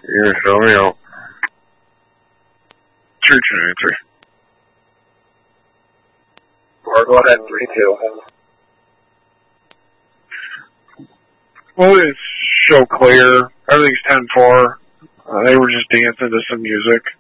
Yeah, so, you know, church answer. Or go ahead and 3-2. Well, it's show clear. Everything's 10-4. They were just dancing to some music.